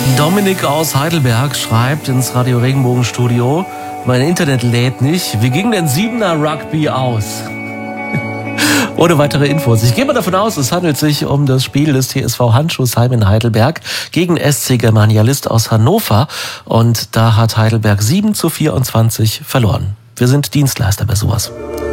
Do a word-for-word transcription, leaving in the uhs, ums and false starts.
Dominik aus Heidelberg schreibt ins Radio Regenbogen Studio: Mein Internet lädt nicht. Wie ging denn Siebener Rugby aus? Ohne weitere Infos. Ich gehe mal davon aus, es handelt sich um das Spiel des T S V Handschuhsheim in Heidelberg gegen S C Germanialist aus Hannover. Und da hat Heidelberg sieben zu vierundzwanzig verloren. Wir sind Dienstleister bei sowas.